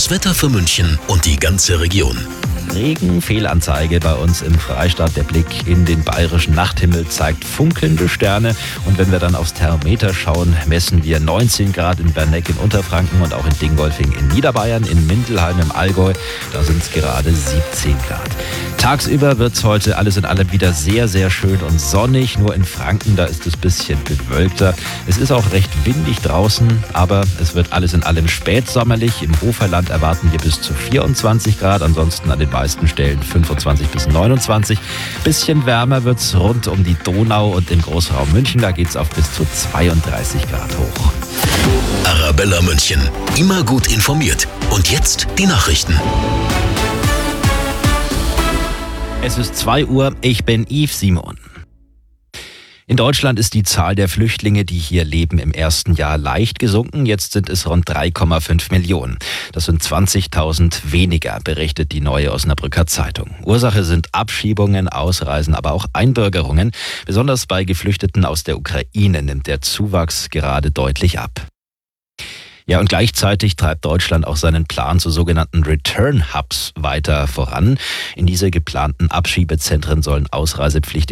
Das Wetter für München und die ganze Region. Regen, Fehlanzeige bei uns im Freistaat. Der Blick in den bayerischen Nachthimmel zeigt funkelnde Sterne. Und wenn wir dann aufs Thermometer schauen, messen wir 19 Grad in Bernegg in Unterfranken und auch in Dingolfing in Niederbayern, in Mindelheim im Allgäu. Da sind es gerade 17 Grad. Tagsüber wird es heute alles in allem wieder sehr, sehr schön und sonnig. Nur in Franken, da ist es ein bisschen bewölkter. Es ist auch recht windig draußen, aber es wird alles in allem spätsommerlich. Im Hoferland erwarten wir bis zu 24 Grad, ansonsten an den meisten Stellen 25 bis 29. Bisschen wärmer wird es rund um die Donau und im Großraum München. Da geht es auf bis zu 32 Grad hoch. Arabella München. Immer gut informiert. Und jetzt die Nachrichten. Es ist 2 Uhr, ich bin Yves Simon. In Deutschland ist die Zahl der Flüchtlinge, die hier leben, im ersten Jahr leicht gesunken. Jetzt sind es rund 3,5 Millionen. Das sind 20.000 weniger, berichtet die Neue Osnabrücker Zeitung. Ursache sind Abschiebungen, Ausreisen, aber auch Einbürgerungen. Besonders bei Geflüchteten aus der Ukraine nimmt der Zuwachs gerade deutlich ab. Ja, und gleichzeitig treibt Deutschland auch seinen Plan zu sogenannten Return Hubs weiter voran. In diese geplanten Abschiebezentren sollen ausreisepflichtige